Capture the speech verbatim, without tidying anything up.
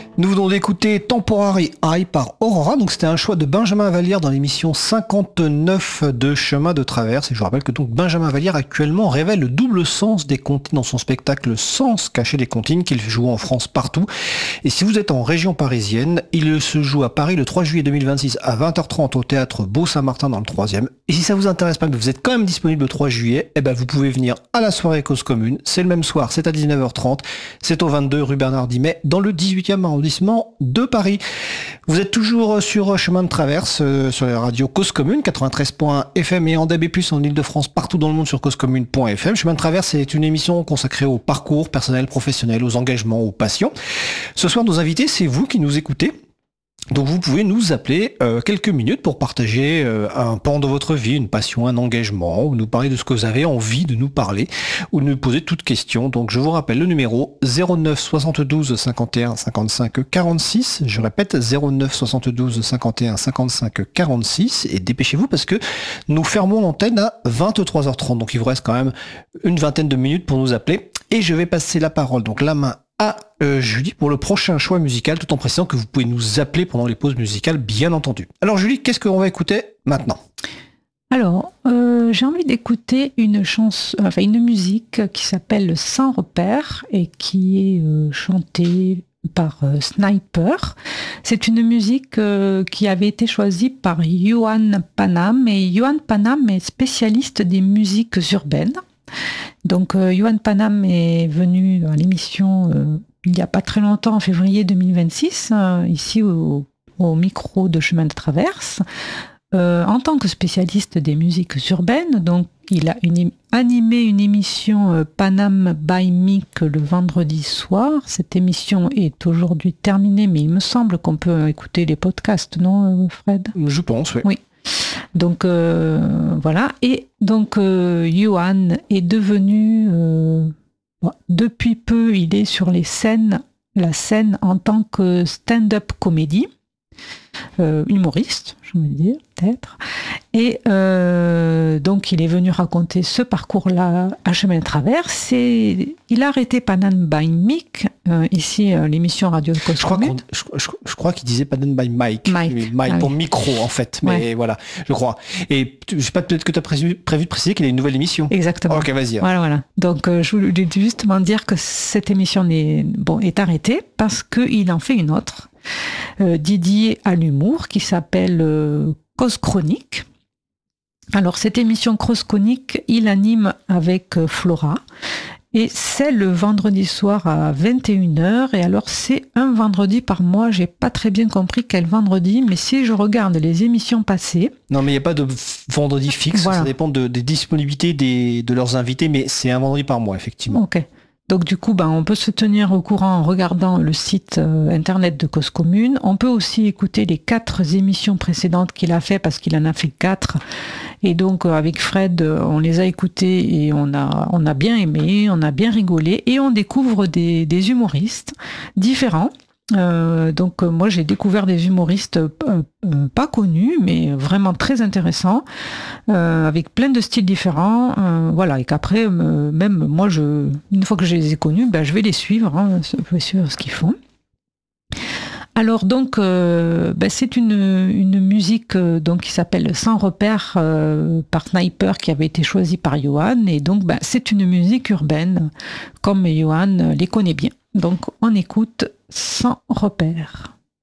Nous venons d'écouter Temporary High par Aurora, donc c'était un choix de Benjamin Vallière dans l'émission cinquante-neuf de Chemin de Traverse. Et je vous rappelle que donc Benjamin Vallière actuellement révèle le double sens des comptines dans son spectacle Sens caché des comptines qu'il joue en France partout. Et si vous êtes en région parisienne, il se joue à Paris le trois juillet deux mille vingt-six à vingt heures trente au théâtre Beau-Saint-Martin dans le troisième. Et si ça vous intéresse pas, mais vous êtes quand même disponible le trois juillet, eh ben vous pouvez venir à la soirée Cause Commune. C'est le même soir, c'est à dix-neuf heures trente. C'est au vingt-deux rue Bernard Dimet dans le dix-huitième arrondissement de Paris. Vous êtes toujours sur Chemin de Traverse, euh, sur la radio Cause Commune, quatre-vingt-treize point F M et en D A B plus, en Ile-de-France, partout dans le monde sur causecommune point F M. Chemin de Traverse, c'est une émission consacrée au parcours personnel, professionnel, aux engagements, aux passions. Ce soir, nos invités, c'est vous qui nous écoutez. Donc vous pouvez nous appeler euh, quelques minutes pour partager euh, un pan de votre vie, une passion, un engagement, ou nous parler de ce que vous avez envie de nous parler, ou nous poser toute question. Donc je vous rappelle le numéro zéro neuf soixante-douze cinquante et un cinquante-cinq quarante-six. Je répète zéro neuf soixante-douze cinquante et un cinquante-cinq quarante-six. Et dépêchez-vous parce que nous fermons l'antenne à vingt-trois heures trente. Donc il vous reste quand même une vingtaine de minutes pour nous appeler. Et je vais passer la parole, donc la main à euh, Julie pour le prochain choix musical, tout en précisant que vous pouvez nous appeler pendant les pauses musicales, bien entendu. Alors Julie, qu'est-ce qu'on va écouter maintenant ? Alors, euh, j'ai envie d'écouter une chanson, enfin une musique qui s'appelle Sans repère et qui est euh, chantée par euh, Sniper. C'est une musique euh, qui avait été choisie par Johan Panam, et Johan Panam est spécialiste des musiques urbaines. Donc euh, Johan Panam est venu à l'émission euh, il n'y a pas très longtemps, en février deux mille vingt-six, euh, ici au, au micro de Chemin de Traverse, euh, en tant que spécialiste des musiques urbaines. Donc il a une, animé une émission euh, Panam by Mick le vendredi soir. Cette émission est aujourd'hui terminée, mais il me semble qu'on peut écouter les podcasts, non Fred ? Je pense, oui. Oui. Donc euh, voilà, et donc euh, Johan est devenu, euh, bon, depuis peu, il est sur les scènes, la scène en tant que stand-up comédie, euh, humoriste, je veux dire, peut-être. Et euh, donc il est venu raconter ce parcours-là à Chemin de Traverse. Et il a arrêté Panam by Mick, euh, ici euh, l'émission Radio Cause Je crois, Commune. je, je, je crois qu'il disait Panam by Mike. Mike, Mike ah pour oui. micro en fait, mais Ouais. voilà, je crois. Et je sais pas, peut-être que tu as prévu, prévu de préciser qu'il y a une nouvelle émission. Exactement. Ok, vas-y. Voilà, voilà. Donc, euh, je voulais justement dire que cette émission est, bon, est arrêtée parce qu'il en fait une autre, euh, Didier à l'humour, qui s'appelle euh, Cause Chronique. Alors, cette émission Cause Chronique, il anime avec euh, Flora. Et c'est le vendredi soir à vingt et une heures. Et alors, c'est un vendredi par mois. J'ai pas très bien compris quel vendredi, mais si je regarde les émissions passées. Non, mais il n'y a pas de vendredi fixe. Voilà. Ça dépend de, des disponibilités des, de leurs invités, mais c'est un vendredi par mois, effectivement. Ok. Donc du coup, ben, on peut se tenir au courant en regardant le site euh, internet de Cause Commune. On peut aussi écouter les quatre émissions précédentes qu'il a fait, parce qu'il en a fait quatre. Et donc euh, avec Fred, euh, on les a écoutées et on a, on a bien aimé, on a bien rigolé, et on découvre des, des humoristes différents. Euh, donc euh, moi j'ai découvert des humoristes euh, euh, pas connus, mais vraiment très intéressants, euh, avec plein de styles différents, euh, voilà, et qu'après euh, même moi je, une fois que je les ai connus, ben, je vais les suivre, hein, je vais suivre ce qu'ils font. Alors donc euh, ben, c'est une, une musique euh, donc qui s'appelle Sans repère euh, par Sniper, qui avait été choisie par Johan, et donc ben, c'est une musique urbaine comme Johan les connaît bien. Donc on écoute Sans repère.